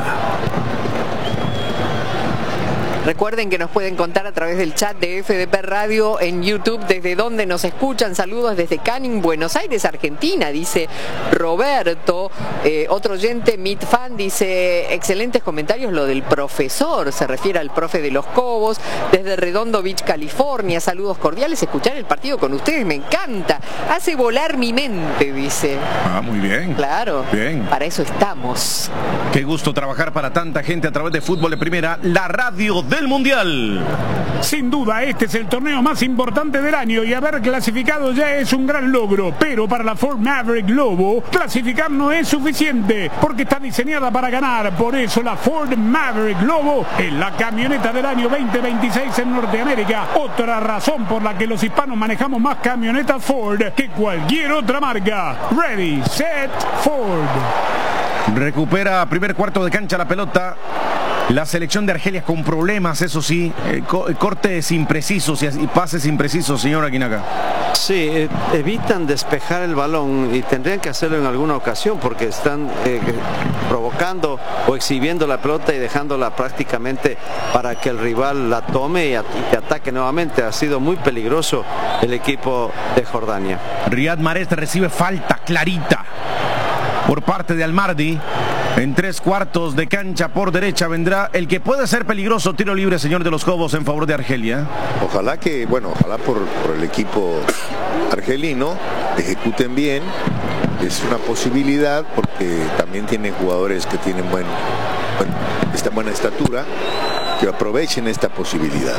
Recuerden que nos pueden contar a través del chat de FDP Radio en YouTube desde donde nos escuchan. Saludos desde Canning, Buenos Aires, Argentina, dice Roberto. Otro oyente, Mitfan, dice excelentes comentarios lo del profesor, se refiere al profe de los Cobos. Desde Redondo Beach, California, saludos cordiales, escuchar el partido con ustedes me encanta, hace volar mi mente, dice. Ah, muy bien. Claro, bien. Para eso estamos. Qué gusto trabajar para tanta gente a través de Fútbol de Primera, la radio del Mundial. Sin duda, este es el torneo más importante del año y haber clasificado ya es un gran logro, pero para la Ford Maverick Lobo, clasificar no es suficiente, porque está diseñada para ganar. Por eso la Ford Maverick Lobo es la camioneta del año 2026 en Norteamérica. Otra razón por la que los hispanos manejamos más camionetas Ford que cualquier otra marca. Ready, set, Ford. Recupera primer cuarto de cancha la pelota la selección de Argelia, con problemas, eso sí, cortes imprecisos y pases imprecisos, señor Aguinaga. Sí, evitan despejar el balón y tendrían que hacerlo en alguna ocasión porque están provocando o exhibiendo la pelota y dejándola prácticamente para que el rival la tome y ataque nuevamente. Ha sido muy peligroso el equipo de Jordania. Riyad Mahrez recibe falta clarita por parte de Almardi. En 3/4 de cancha por derecha vendrá el que puede ser peligroso, tiro libre, señor de los Cobos, en favor de Argelia. Ojalá que, ojalá por el equipo argelino ejecuten bien. Es una posibilidad porque también tienen jugadores que tienen esta buena estatura, que aprovechen esta posibilidad.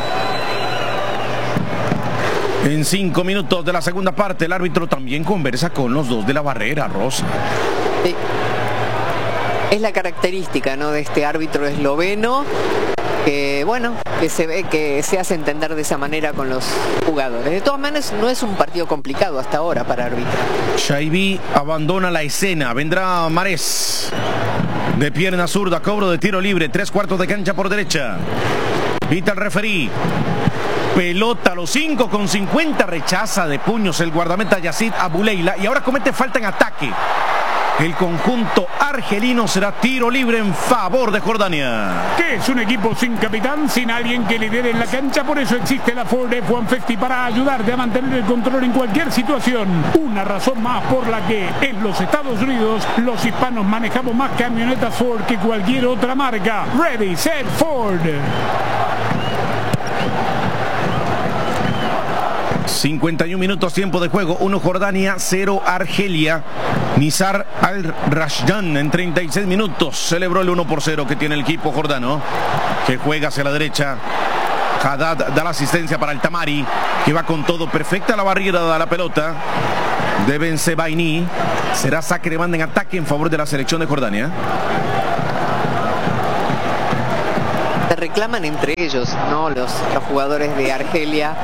En 5 minutos de la segunda parte, el árbitro también conversa con los dos de la barrera, Rosa. Sí. Es la característica, ¿no?, de este árbitro esloveno. que bueno, que se ve que se hace entender de esa manera con los jugadores. De todas maneras, no es un partido complicado hasta ahora para arbitrar. Shaibi abandona la escena. Vendrá Marés. De pierna zurda, cobro de tiro libre, 3/4 de cancha por derecha. Pita el referí. Pelota a los 5 con 50, rechaza de puños el guardameta Yacid Abuleila y ahora comete falta en ataque. El conjunto argelino será tiro libre en favor de Jordania. Que es un equipo sin capitán, sin alguien que lidere en la cancha, por eso existe la Ford F-150 para ayudarte a mantener el control en cualquier situación. Una razón más por la que en los Estados Unidos los hispanos manejamos más camionetas Ford que cualquier otra marca. Ready, set, Ford. 51 minutos tiempo de juego, 1 Jordania, 0 Argelia. Nizar Al-Rashdan en 36 minutos celebró el 1-0 que tiene el equipo jordano, que juega hacia la derecha. Haddad da la asistencia para el Tamari, que va con todo, perfecta la barrera de la pelota de Ben Sebaini. Será saque de banda en ataque en favor de la selección de Jordania. Se reclaman entre ellos, ¿no? Los jugadores de Argelia.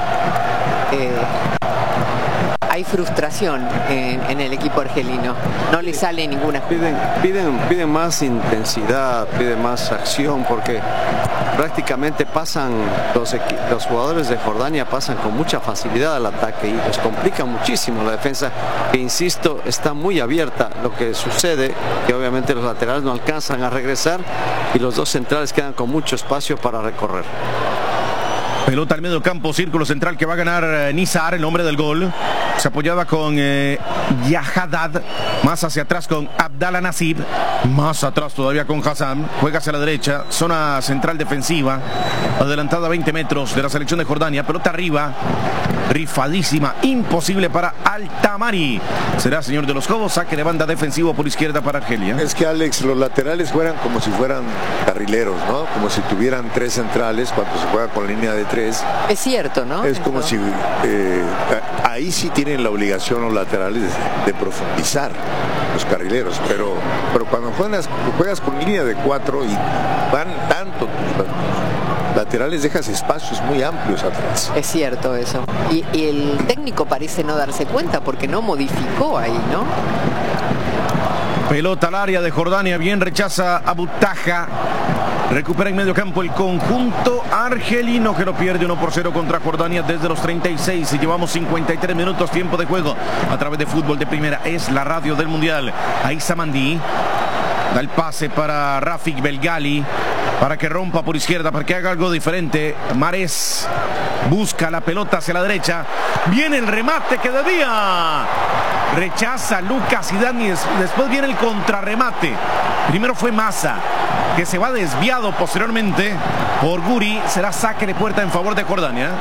Hay frustración en el equipo argelino, no le sale ninguna. Piden más intensidad, piden más acción, porque prácticamente pasan los jugadores de Jordania pasan con mucha facilidad al ataque y les complica muchísimo la defensa, que insisto está muy abierta. Lo que sucede que obviamente los laterales no alcanzan a regresar y los dos centrales quedan con mucho espacio para recorrer. Pelota al medio campo, círculo central que va a ganar Nizar, el hombre del gol. Se apoyaba con Yahadad, más hacia atrás con Abdallah Nasib, más atrás todavía con Hassan. Juega hacia la derecha, zona central defensiva, adelantada a 20 metros de la selección de Jordania. Pelota arriba, rifadísima, imposible para Al-Tamari. Será señor de los Cobos, saque de banda defensivo por izquierda para Argelia. Es que, Alex, los laterales juegan como si fueran carrileros, ¿no? Como si tuvieran 3 centrales cuando se juega con línea de 3. Es cierto, ¿no? Es como si ahí sí tienen la obligación los laterales de profundizar los carrileros, pero cuando juegas con línea de 4 y van tanto laterales, dejas espacios muy amplios atrás. Es cierto eso. Y el técnico parece no darse cuenta porque no modificó ahí, ¿no? Pelota al área de Jordania, bien rechaza a Butaja. Recupera en medio campo el conjunto argelino, que lo pierde 1-0 contra Jordania desde los 36 y llevamos 53 minutos tiempo de juego a través de Fútbol de Primera. Es la radio del Mundial. Aissa Mandi da el pase para Rafik Belgali para que rompa por izquierda, para que haga algo diferente. Marés busca la pelota hacia la derecha. Viene el remate que debía. Rechaza Lucas Zidane y después viene el contrarremate. Primero fue Massa, que se va desviado posteriormente por Guri. Será saque de puerta en favor de Jordania.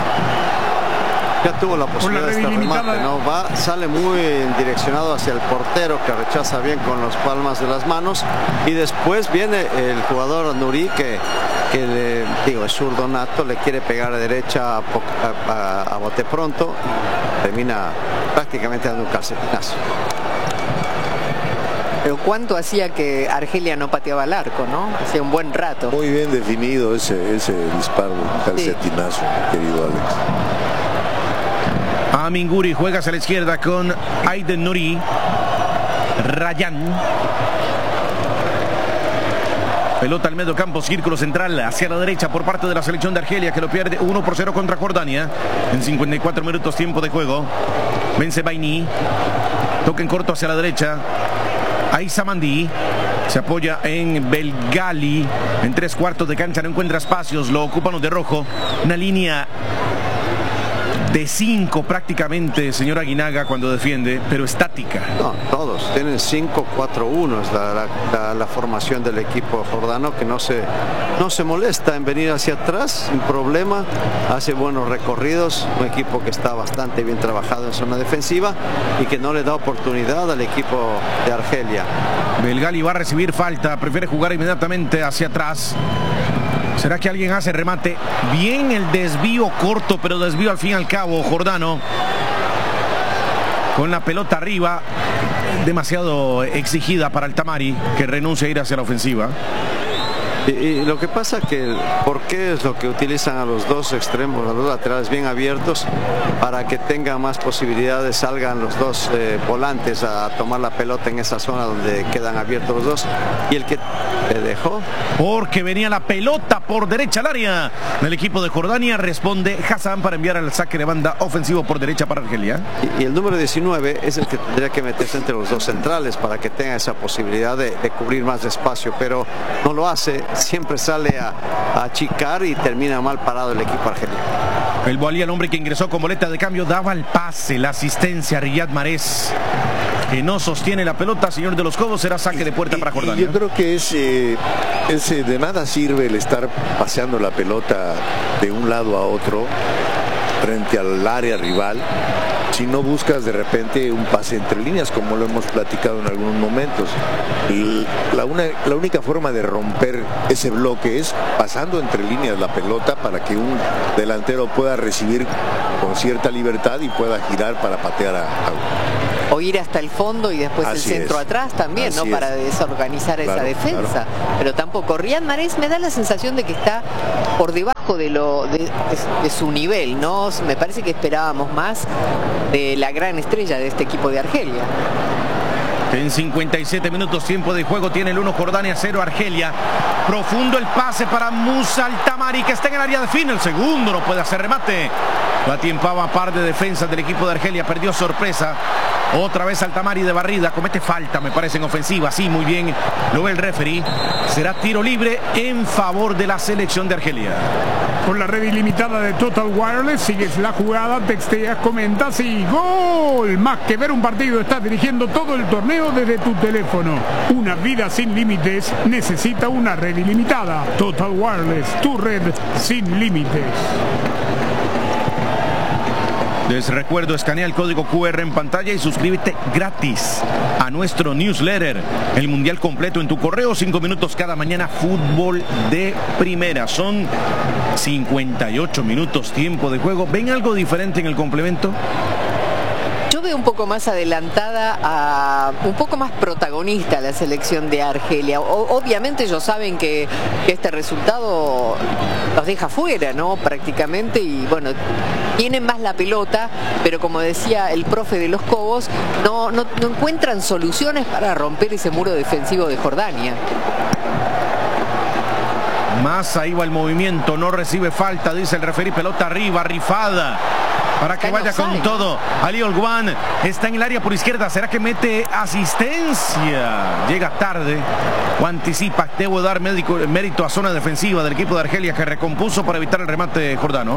Ya tuvo la posibilidad de este remate, ¿no? Sale muy direccionado hacia el portero, que rechaza bien con las palmas de las manos, y después viene el jugador Nuri, que es zurdo nato, le quiere pegar a derecha a bote pronto y termina prácticamente dando un calcetinazo. Pero cuánto hacía que Argelia no pateaba el arco, ¿no? Hacía un buen rato. Muy bien definido ese disparo, calcetinazo, sí, querido Alex. Amin Guri juega hacia la izquierda con Aiden Nuri. Rayan. Pelota al medio campo, círculo central hacia la derecha por parte de la selección de Argelia, que lo pierde 1-0 contra Jordania en 54 minutos tiempo de juego. Ben Sebaini. Toca en corto hacia la derecha. Aissa Mandi se apoya en Belgali en 3/4 de cancha, no encuentra espacios, lo ocupan los de rojo. Una línea de 5 prácticamente, señor Aguinaga, cuando defiende, pero estática. No, todos tienen 5-4-1, es la formación del equipo jordano, que no se molesta en venir hacia atrás sin problema, hace buenos recorridos, un equipo que está bastante bien trabajado en zona defensiva y que no le da oportunidad al equipo de Argelia. Belgali va a recibir falta, prefiere jugar inmediatamente hacia atrás. ¿Será que alguien hace remate? Bien el desvío corto, pero desvío al fin y al cabo jordano. Con la pelota arriba, demasiado exigida para el Tamari, que renuncia a ir hacia la ofensiva. Y lo que pasa que, ¿por qué es lo que utilizan a los dos extremos, a los laterales bien abiertos, para que tengan más posibilidades, salgan los dos volantes a tomar la pelota en esa zona donde quedan abiertos los dos? Y el que dejó. Porque venía la pelota por derecha al área del equipo de Jordania, responde Hassan para enviar al saque de banda ofensivo por derecha para Argelia. Y el número 19 es el que tendría que meterse entre los dos centrales para que tenga esa posibilidad de cubrir más espacio, pero no lo hace, siempre sale a achicar y termina mal parado el equipo argelino. El Boalí, el hombre que ingresó con boleta de cambio, daba el pase, la asistencia a Riyad Mahrez, que no sostiene la pelota. Señor de los Cobos, será saque de puerta para Jordania. Yo creo que de nada sirve el estar paseando la pelota de un lado a otro frente al área rival si no buscas de repente un pase entre líneas, como lo hemos platicado en algunos momentos. La única forma de romper ese bloque es pasando entre líneas la pelota para que un delantero pueda recibir con cierta libertad y pueda girar para patear o ir hasta el fondo y después el centro atrás también, ¿no? Para desorganizar esa defensa. Pero tampoco. Riyad Mahrez me da la sensación de que está por debajo de su nivel, ¿no? Me parece que esperábamos más de la gran estrella de este equipo de Argelia. En 57 minutos tiempo de juego tiene el 1 Jordania, 0 Argelia. Profundo el pase para Musa Al-Tamari, que está en el área de fin. El segundo no puede hacer remate. Lo atiempaba par de defensas del equipo de Argelia. Perdió sorpresa. Otra vez Al-Tamari de barrida. Comete falta, me parece, en ofensiva. Sí, muy bien. Lo ve el referee. Será tiro libre en favor de la selección de Argelia. Con la red ilimitada de Total Wireless, sigues la jugada, texteas, comentas y ¡gol! Más que ver un partido, estás dirigiendo todo el torneo desde tu teléfono. Una vida sin límites necesita una red ilimitada. Total Wireless, tu red sin límites. Les recuerdo, escanea el código QR en pantalla y suscríbete gratis a nuestro newsletter. El mundial completo en tu correo, 5 minutos cada mañana, fútbol de primera. Son 58 minutos tiempo de juego. ¿Ven algo diferente en el complemento? Yo veo un poco más adelantada, un poco más protagonista la selección de Argelia. Obviamente ellos saben que este resultado los deja fuera, ¿no? Prácticamente, y bueno, tienen más la pelota, pero como decía el profe de los Cobos, no encuentran soluciones para romper ese muro defensivo de Jordania. Massa iba el movimiento, no recibe falta, dice el referí, pelota arriba, rifada. Para que vaya con todo. Ali Olguán está en el área por izquierda. ¿Será que mete asistencia? Llega tarde o anticipa. Debo dar mérito a zona defensiva del equipo de Argelia, que recompuso para evitar el remate jordano.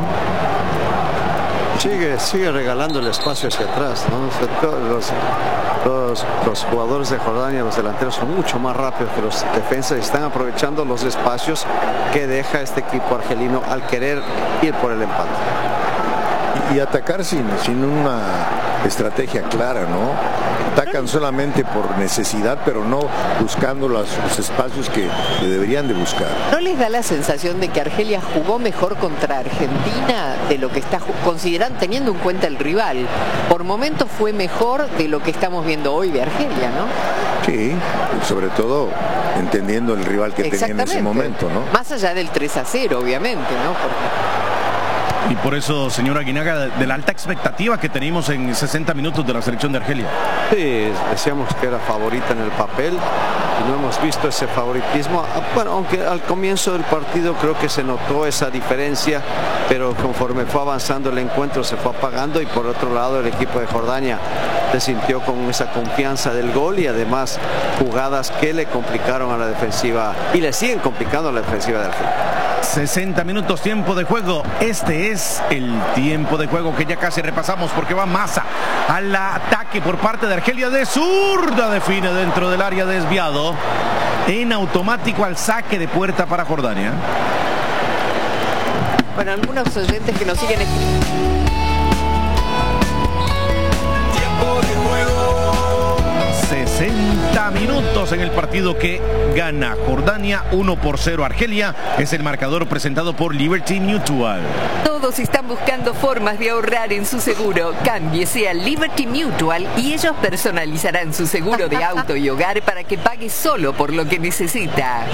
Sigue regalando el espacio hacia atrás, ¿no? Los jugadores de Jordania, los delanteros, son mucho más rápidos que los defensas y están aprovechando los espacios que deja este equipo argelino al querer ir por el empate. Y atacar sin una estrategia clara, ¿no? Atacan solamente por necesidad, pero no buscando los espacios que deberían de buscar. ¿No les da la sensación de que Argelia jugó mejor contra Argentina de lo que está considerando, teniendo en cuenta el rival? Por momentos fue mejor de lo que estamos viendo hoy de Argelia, ¿no? Sí, sobre todo entendiendo el rival que tenía en ese momento, ¿no? Más allá del 3-0, obviamente, ¿no? Y por eso, señora Aguinaga, de la alta expectativa que teníamos en 60 minutos de la selección de Argelia. Sí, decíamos que era favorita en el papel y no hemos visto ese favoritismo. Bueno, aunque al comienzo del partido creo que se notó esa diferencia, pero conforme fue avanzando el encuentro se fue apagando, y por otro lado el equipo de Jordania se sintió con esa confianza del gol y además jugadas que le complicaron a la defensiva y le siguen complicando a la defensiva de Argelia. 60 minutos tiempo de juego. Este es el tiempo de juego que ya casi repasamos, porque va Massa al ataque por parte de Argelia de zurda, define dentro del área, desviado en automático al saque de puerta para Jordania. Bueno, algunos oyentes que nos siguen escribiendo. Tiempo de juego. 60 minutos en el partido que gana Jordania 1-0 Argelia. Es el marcador presentado por Liberty Mutual. Todos están buscando formas de ahorrar en su seguro. Cámbiese a Liberty Mutual y ellos personalizarán su seguro de auto y hogar para que pague solo por lo que necesita.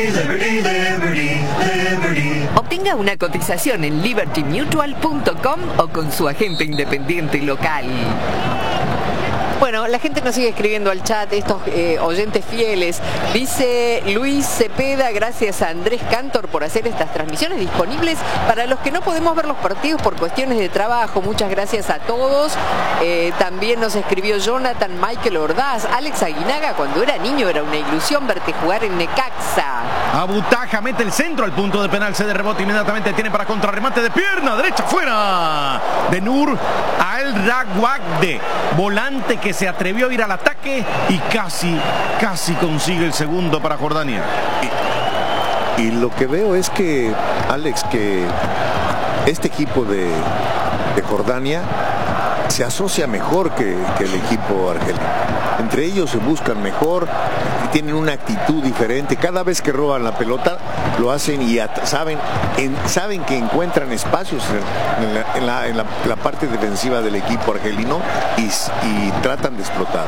Obtenga una cotización en libertymutual.com o con su agente independiente local. Bueno, la gente nos sigue escribiendo al chat, estos oyentes fieles. Dice Luis Cepeda, gracias a Andrés Cantor por hacer estas transmisiones disponibles para los que no podemos ver los partidos por cuestiones de trabajo. Muchas gracias a todos. También nos escribió Jonathan Michael Ordaz. Alex Aguinaga, cuando era niño era una ilusión verte jugar en Necaxa. Abutaja mete el centro al punto de penal, se de rebote inmediatamente, tiene para contrarremate de pierna derecha fuera de Nur Al Rawagde, volante que se atrevió a ir al ataque y casi consigue el segundo para Jordania. Y lo que veo es que, Alex, que este equipo de Jordania se asocia mejor que el equipo argelino. Entre ellos se buscan mejor y tienen una actitud diferente. Cada vez que roban la pelota lo hacen y saben que encuentran espacios en la parte defensiva del equipo argelino y tratan de explotar.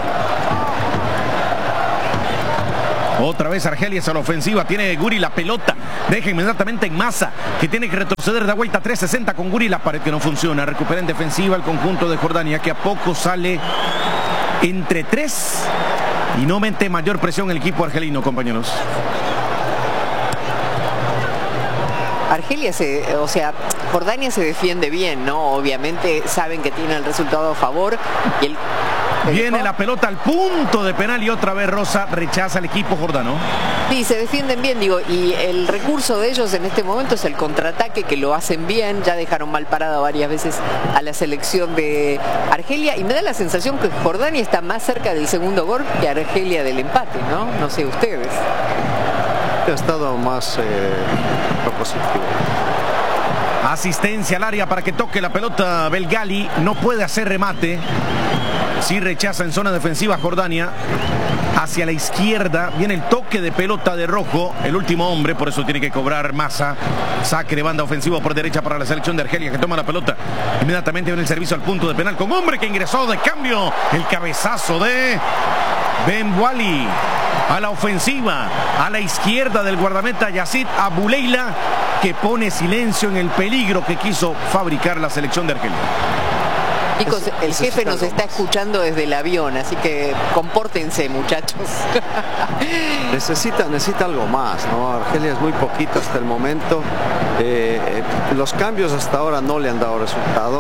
Otra vez Argelia es a la ofensiva, tiene Guri la pelota, deja inmediatamente en Massa, que tiene que retroceder de vuelta 360 con Guri, la pared que no funciona, recupera en defensiva el conjunto de Jordania, que a poco sale entre 3 y no mete mayor presión el equipo argelino, compañeros. Argelia Jordania se defiende bien, ¿no? Obviamente saben que tiene el resultado a favor y viene la pelota al punto de penal y otra vez Rosa rechaza al equipo jordano. Sí, se defienden bien, digo, y el recurso de ellos en este momento es el contraataque, que lo hacen bien. Ya dejaron mal parada varias veces a la selección de Argelia y me da la sensación que Jordania está más cerca del segundo gol que Argelia del empate, ¿no? No sé ustedes. Ha estado más propositivo. Asistencia al área para que toque la pelota Belgali, no puede hacer remate. Sí rechaza en zona defensiva Jordania. Hacia la izquierda viene el toque de pelota de Rojo, el último hombre, por eso tiene que cobrar Massa. Saque de banda ofensivo por derecha para la selección de Argelia, que toma la pelota. Inmediatamente viene el servicio al punto de penal con hombre que ingresó de cambio. El cabezazo de Ben Wali. A la ofensiva, a la izquierda del guardameta Yacid Abuleila, que pone silencio en el peligro que quiso fabricar la selección de Argelia. Chicos, el jefe nos está escuchando desde el avión, así que compórtense, muchachos. Necesita algo más, ¿no? Argelia es muy poquito hasta el momento. Los cambios hasta ahora no le han dado resultado,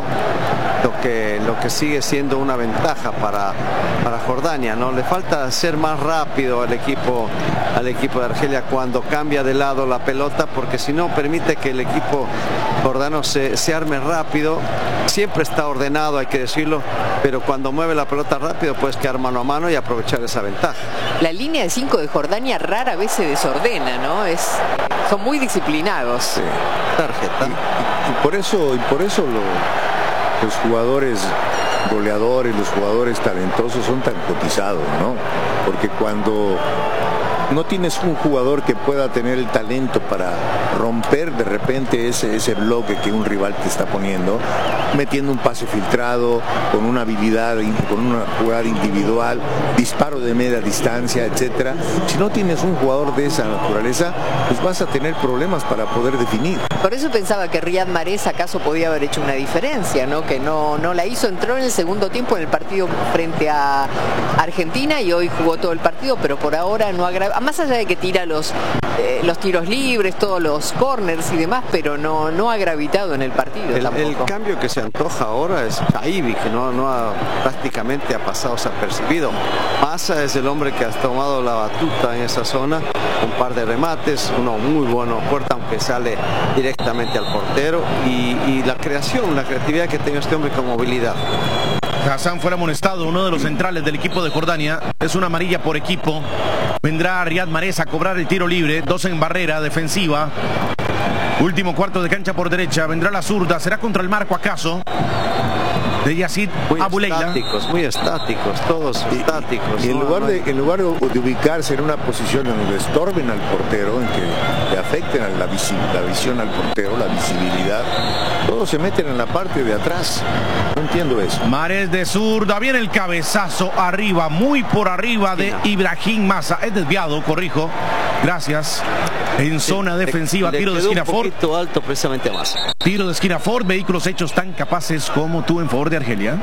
lo que sigue siendo una ventaja para Jordania, ¿no? Le falta ser más rápido al equipo de Argelia cuando cambia de lado la pelota, porque si no permite que el equipo jordano se arme rápido. Siempre está ordenado, hay que decirlo, pero cuando mueve la pelota rápido puedes quedar mano a mano y aprovechar esa ventaja. La línea de 5 de Jordania rara vez se desordena, ¿no? Son muy disciplinados. Sí. Tarjeta. Y por eso los jugadores goleadores, los jugadores talentosos son tan cotizados, ¿no? Porque cuando no tienes un jugador que pueda tener el talento para romper de repente ese bloque que un rival te está poniendo, metiendo un pase filtrado, con una habilidad, con una jugada individual, disparo de media distancia, etcétera. Si no tienes un jugador de esa naturaleza, pues vas a tener problemas para poder definir. Por eso pensaba que Riyad Mahrez acaso podía haber hecho una diferencia, ¿no? Que no la hizo, entró en el segundo tiempo en el partido frente a Argentina y hoy jugó todo el partido, pero por ahora no agrava. Más allá de que tira los tiros libres, todos los corners y demás, pero no ha gravitado en el partido. El cambio que se antoja ahora es Shaibi, que prácticamente ha pasado desapercibido. Massa es el hombre que ha tomado la batuta en esa zona, un par de remates, uno muy bueno, puerta, aunque sale directamente al portero, y la creatividad que tiene este hombre con movilidad. Hassan fue amonestado, uno de los centrales del equipo de Jordania. Es una amarilla por equipo. Vendrá Riyad Mahrez a cobrar el tiro libre. 2 en barrera defensiva. Último cuarto de cancha por derecha. Vendrá la zurda. ¿Será contra el marco acaso? de Yazid Abuleila. Muy estáticos, todos estáticos. Y en lugar de ubicarse en una posición en donde estorben al portero, en que le afecten a la visión al portero, la visibilidad, todos se meten en la parte de atrás. No entiendo eso. Mahrez de zurda, viene el cabezazo arriba, muy por arriba de Ibrahim Massa. Es desviado, corrijo. Gracias. En zona defensiva, tiro de esquina Ford. Un poquito alto precisamente a Massa. Tiro de esquina Ford, vehículos hechos tan capaces como tú en favor de Argelia.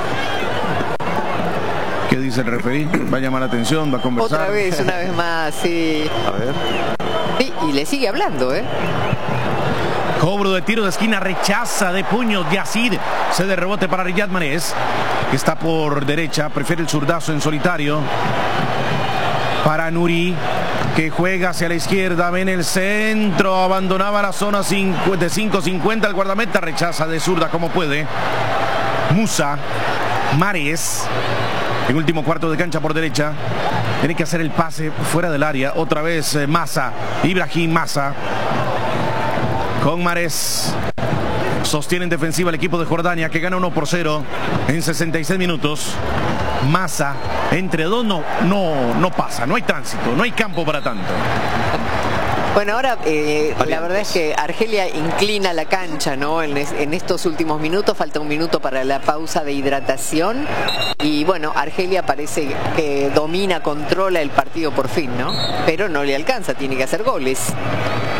¿Qué dice el referí? Va a llamar la atención, va a conversar. Otra vez, una vez más, sí. A ver. Sí, y le sigue hablando, Cobro de tiro de esquina, rechaza de puño Yazid. Se de rebote para Riyad Mahrez, que está por derecha, prefiere el zurdazo en solitario. Para Nuri, que juega hacia la izquierda, ve en el centro, abandonaba la zona de 5-50 el guardameta, rechaza de zurda como puede. Musa, Mahrez, en último cuarto de cancha por derecha, tiene que hacer el pase fuera del área, otra vez Massa, Ibrahim Massa, con Mahrez. Sostiene en defensiva el equipo de Jordania, que gana 1-0 en 66 minutos. Massa, entre dos no pasa, no hay tránsito, no hay campo para tanto. Bueno, ahora la verdad es que Argelia inclina la cancha, ¿no? En estos últimos minutos, falta un minuto para la pausa de hidratación. Y bueno, Argelia parece que domina, controla el partido por fin, ¿no? Pero no le alcanza, tiene que hacer goles.